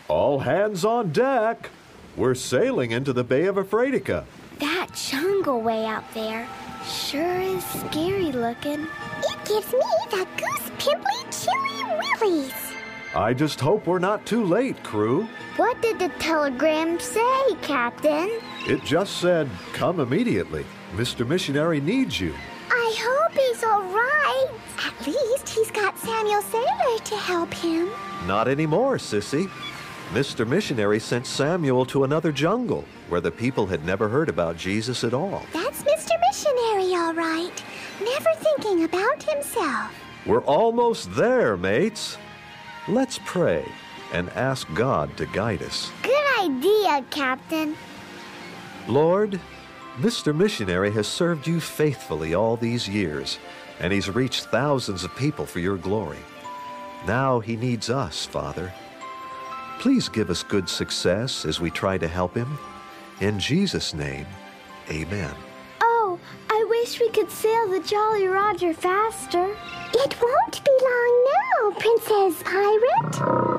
All hands on deck. We're sailing into the Bay of Afrodica. That jungle way out there sure is scary looking. It gives me the goose pimply chilly willies. I just hope we're not too late, crew. What did the telegram say, Captain? It just said, come immediately. Mr. Missionary needs you. I hope he's all right. At least he's got Samuel Sailor to help him. Not anymore, Sissy. Mr. Missionary sent Samuel to another jungle where the people had never heard about Jesus at all. That's Mr. Missionary, all right. Never thinking about himself. We're almost there, mates. Let's pray and ask God to guide us. Good idea, Captain. Lord, Mr. Missionary has served you faithfully all these years, and he's reached thousands of people for your glory. Now he needs us, Father. Please give us good success as we try to help him. In Jesus' name, amen. Oh, I wish we could sail the Jolly Roger faster. It won't be long now, Princess Pirate.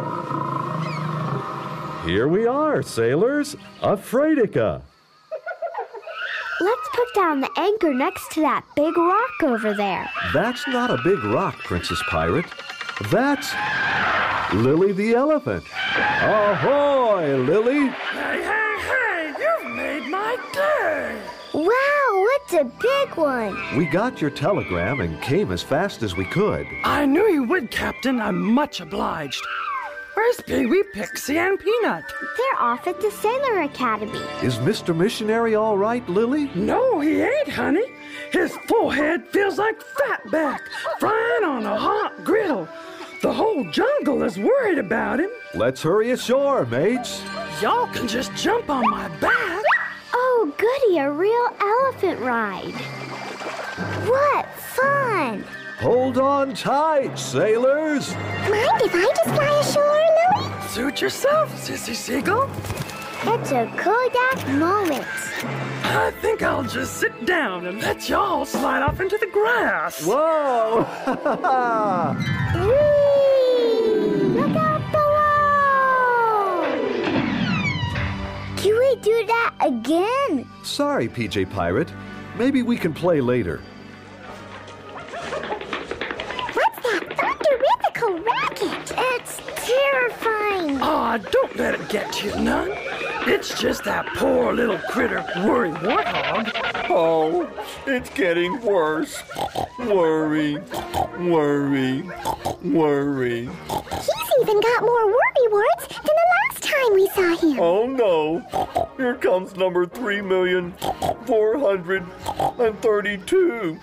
Here we are, sailors. Afrodica. Let's put down the anchor next to that big rock over there. That's not a big rock, Princess Pirate. That's Lily the elephant. Ahoy, Lily! Hey, you've made my day! Wow, what's a big one? We got your telegram and came as fast as we could. I knew you would, Captain. I'm much obliged. Where's Pee-wee, Pixie, and Peanut? They're off at the Sailor Academy. Is Mr. Missionary all right, Lily? No, he ain't, honey. His forehead feels like fatback frying on a hot griddle. The whole jungle is worried about him. Let's hurry ashore, mates. Y'all can just jump on my back. Oh, goody, a real elephant ride. What fun! Hold on tight, sailors. Mind if I just fly ashore, Louie? Suit yourself, Sissy Seagull. It's a Kodak moment. I think I'll just sit down and let y'all slide off into the grass. Whoa! Whee! Look out below! Can we do that again? Sorry, PJ Pirate. Maybe we can play later. What's that thunderifical racket? It's terrifying. Aw, don't let it get to you none. It's just that poor little critter, Worry Warthog. Oh, it's getting worse. Worry. He's even got more worry warts than the last time we saw him. Oh no. Here comes number 3,432.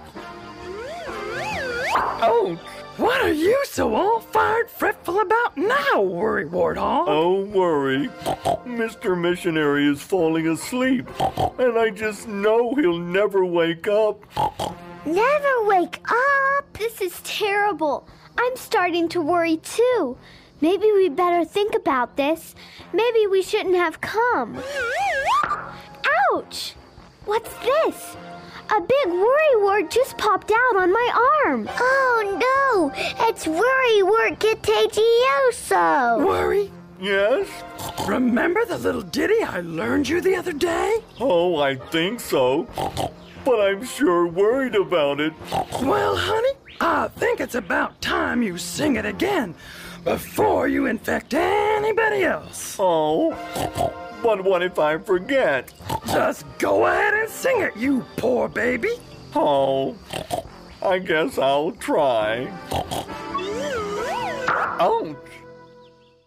Ouch. What are you so all-fired fretful about now, Worry Warthog? Oh, worry. Mr. Missionary is falling asleep, and I just know he'll never wake up. Never wake up. This is terrible. I'm starting to worry too. Maybe we better think about this. Maybe we shouldn't have come. Ouch! What's this? A big worrywart just popped out on my arm. Oh no, it's worrywart contagioso. Worry? Yes? Remember the little ditty I learned you the other day? Oh, I think so. But I'm sure worried about it. Well, honey, I think it's about time you sing it again before you infect anybody else. Oh, but what if I forget? Just go ahead and sing it, you poor baby. Oh, I guess I'll try. Ouch!